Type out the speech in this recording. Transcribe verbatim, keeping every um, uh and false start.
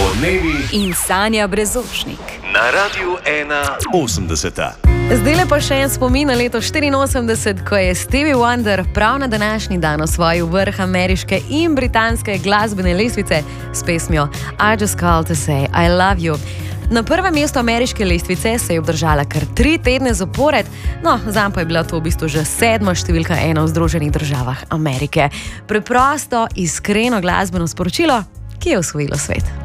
Odmevi in Sanja Brezovšnik na Radiu ena osemdeseta. Zdaj pa še en spomin na leto štiriinosemdeset, ko je Stevie Wonder prav na današnji dan osvojil vrh ameriške in britanske glasbene lestvice s pesmijo I Just Called to Say I Love You. Na prvem mestu ameriške lestvice se je obdržala kar tri tedne zapored, no, zanj pa je bila to v bistvu že sedma številka ena v Združenih državah Amerike. Preprosto, iskreno glasbeno sporočilo, ki je osvojilo svet.